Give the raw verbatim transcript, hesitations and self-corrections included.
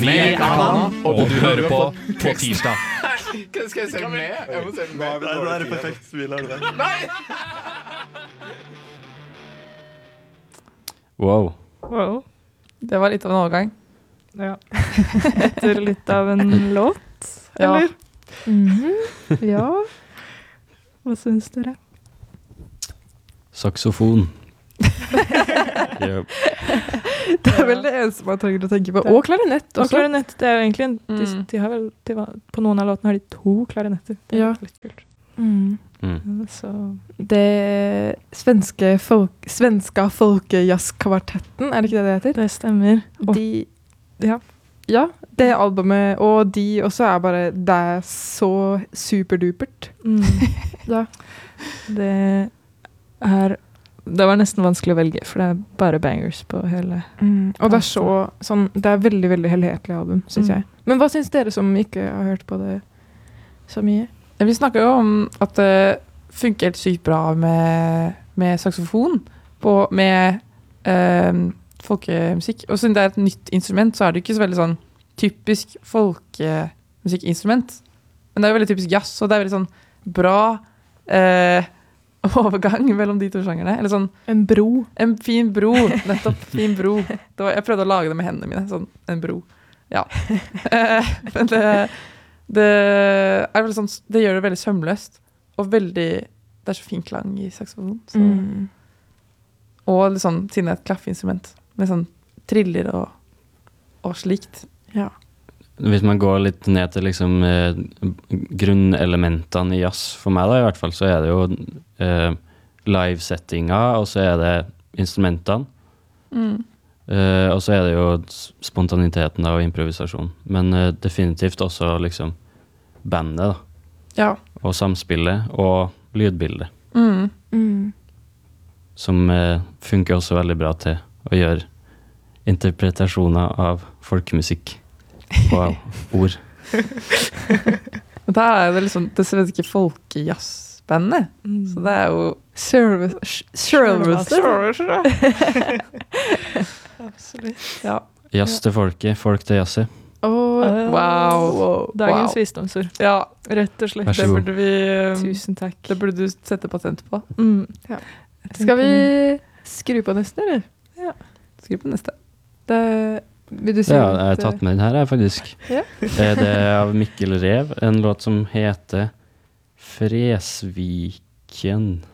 med Kanan, og du hører på På tirsdag. Hva skal jeg se med? Jeg må se med. Nei, det er perfekt. Vi lar det være. Nei! Wow. Wow. Det var litt av en overgang. Ja. Etter litt av en låt, eller? Ja. Mhm. Ja. Hva synes dere? Saksofon. Yep. Det er vel det eneste man trenger å tenke på. Og klarinett Og også. klarinett, det er jo egentlig en, de, Mm. de har vel, de var, på noen av låtene har de to klarinetter. Det er Ja. litt kult. Mm. Mm. Så, Det svenske folk, svenska folkejazzkvartetten, er det ikke det det heter? det stemmer. Og De, ja. ja, det albumet, og de også er bare, det er så superdupert. mm, Ja. det er Det var nesten vanskelig å velge, for det er bare bangers på hele. Mm. Og det er så, sånn, det er veldig, veldig helhetlig album, synes Mm. jeg. Men hva synes dere som ikke har hørt på det så mye? Vi snakker jo om at det funker helt sykt bra med, med saksofon, på, med eh, folkemusikk. Og siden det er et nytt instrument, så er det ikke så veldig sånn typisk folkemusikkinstrument. Men det er jo veldig typisk jazz, og det er veldig sånn bra eh, overgang mellom de to sjangerne. Eller sånn En bro. en fin bro, nettopp, fin bro. Det var, jeg prøvde å lage det med hendene mine, sånn en bro. Ja. Eh, men det, det er vel sånn, det gjør det veldig sømløst, og veldig, det er så fin klang i saksofon. Så. Mm. Og litt sånn, siden det er et klaffinstrument, med sånn triller og, og slikt. Ja. Hvis man går litt ned til liksom eh, grunnelementene i jazz, for meg da i hvert fall, så er det jo eh, live-settinga, og så er det instrumentene, Mm. eh, og så er det jo s- spontaniteten da, og improvisasjon. Men eh, definitivt også liksom bandet da, Ja. og samspillet, og lydbildet, Mm. Mm. som eh, funker også veldig bra til å gjøre interpretasjoner av folkemusikk på ord. Og da er det liksom det svenske folkejazzbandet. Mm. Så det er jo Service. Absolutt. ja. Jazz til folket, folk til jazzet. Åh, Wow. Dagens Wow. visdomsord, Ja, rett og slett. Vær så det god. burde vi tusen takk. Det burde du sette patent på. Mm. Skal vi skru på neste, eller? Skriv på neste. Det, vil du si Ja, jeg har at, tatt med den her, jeg, faktisk. Ja. Eh, Det er av Mikkel Rev, en låt som heter Fresviken.